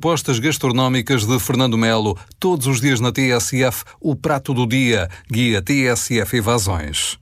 propostas gastronómicas de Fernando Melo. Todos os dias na TSF, o prato do dia. Guia TSF Evasões.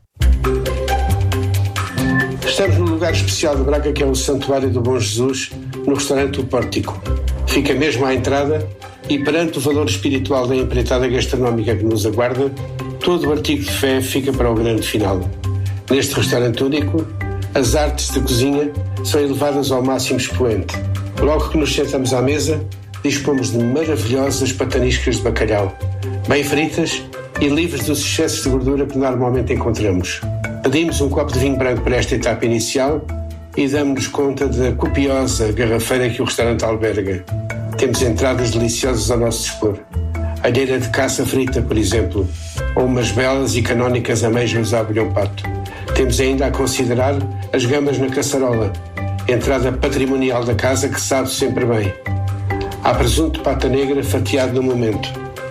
Estamos no lugar especial de Braga, que é o Santuário do Bom Jesus, no restaurante O Pórtico. Fica mesmo à entrada e, perante o valor espiritual da empreitada gastronómica que nos aguarda, todo o artigo de fé fica para o grande final. Neste restaurante único, as artes de cozinha são elevadas ao máximo expoente. Logo que nos sentamos à mesa, dispomos de maravilhosas pataniscas de bacalhau, bem fritas e livres dos excessos de gordura que normalmente encontramos. Pedimos um copo de vinho branco para esta etapa inicial e damos-nos conta da copiosa garrafeira que o restaurante alberga. Temos entradas deliciosas ao nosso dispor. Alheira de caça frita, por exemplo, ou umas belas e canónicas amêijoas à abelhão pato. Temos ainda a considerar as gambas na caçarola, entrada patrimonial da casa que sabe sempre bem. Há presunto de pata negra fatiado no momento.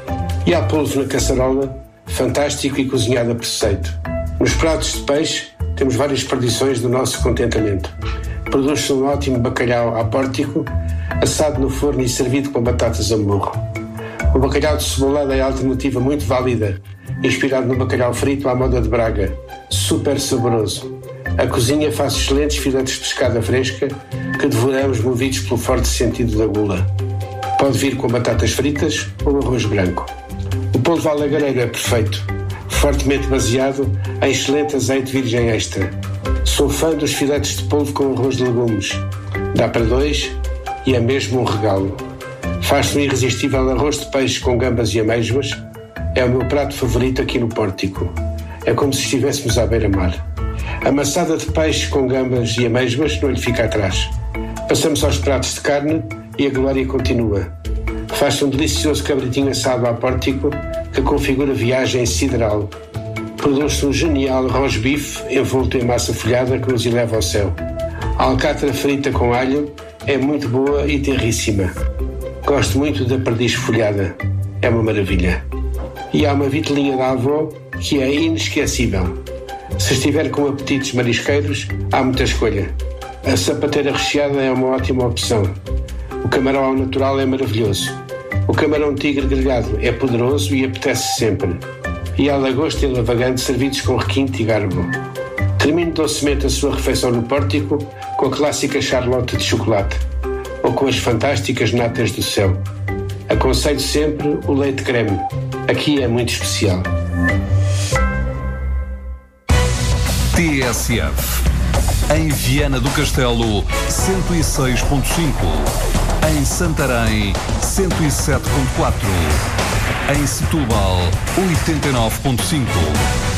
E há polvo na caçarola, fantástico e cozinhado a preceito. Nos pratos de peixe, temos várias perdições do nosso contentamento. Produz-se um ótimo bacalhau à pórtico, assado no forno e servido com batatas a murro. O bacalhau de cebolada é a alternativa muito válida, inspirado no bacalhau frito à moda de Braga, super saboroso. A cozinha faz excelentes filetes de pescada fresca que devoramos movidos pelo forte sentido da gula. Pode vir com batatas fritas ou arroz branco. O polvo à lagareiro é perfeito, fortemente baseado em excelente azeite virgem extra. Sou fã dos filetes de polvo com arroz de legumes. Dá para dois e é mesmo um regalo. Faz-se um irresistível arroz de peixe com gambas e amêijoas. É o meu prato favorito aqui no Pórtico. É como se estivéssemos à beira-mar. A maçada de peixe com gambas e amêijoas não lhe fica atrás. Passamos aos pratos de carne e a glória continua. Faz-se um delicioso cabritinho assado à Pórtico que configura viagem sideral. Produz-se um genial roast-beef envolto em massa folhada que nos eleva ao céu. A alcatra frita com alho é muito boa e terríssima. Gosto muito da perdiz folhada. É uma maravilha. E há uma vitelinha da avó que é inesquecível. Se estiver com apetites marisqueiros, há muita escolha. A sapateira recheada é uma ótima opção. O camarão ao natural é maravilhoso. O camarão tigre grelhado é poderoso e apetece sempre. E há lagosta e lavagante servidos com requinte e garbo. Termine docemente a sua refeição no Pórtico com a clássica charlotte de chocolate ou com as fantásticas natas do céu. Aconselho sempre o leite creme. Aqui é muito especial. TSF. Em Viana do Castelo, 106.5. Em Santarém, 107.4. Em Setúbal, 89.5.